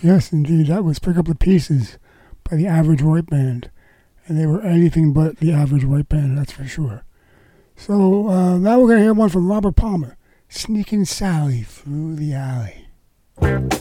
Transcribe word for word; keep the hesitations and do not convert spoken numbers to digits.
Yes, indeed. That was Pick Up the Pieces by the Average White Band. And they were anything but the Average White Band, that's for sure. So uh, now we're going to hear one from Robert Palmer, Sneaking Sally Through the Alley.